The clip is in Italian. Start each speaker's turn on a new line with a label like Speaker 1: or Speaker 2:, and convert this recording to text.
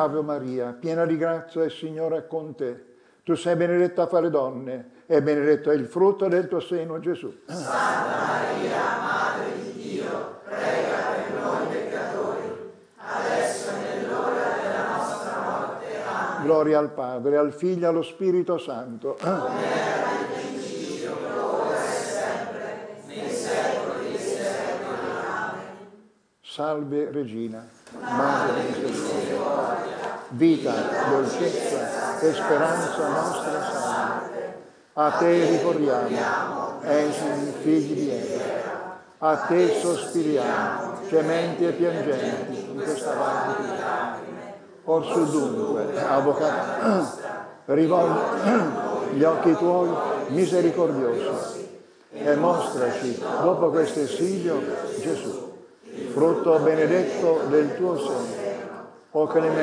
Speaker 1: Ave Maria, piena di grazia, il Signore è con te. Tu sei benedetta fra le donne e benedetto è il frutto del tuo seno, Gesù.
Speaker 2: Santa Maria, Madre di Dio, prega per noi peccatori, adesso è nell'ora della nostra morte. Amen.
Speaker 1: Gloria al Padre, al Figlio e allo Spirito Santo.
Speaker 2: Come era nel principio, ora e sempre, nei secoli dei secoli. Amen.
Speaker 1: Salve Regina, Madre di misericordia, vita, dolcezza e speranza nostra salve. A te ricorriamo, esili figli di Eva. A te sospiriamo, gementi e piangenti in questa valle di lacrime. Orsù dunque, avvocato, rivolgi gli occhi tuoi misericordiosi e mostraci, dopo questo esilio, Gesù, frutto benedetto del tuo seno. O clemente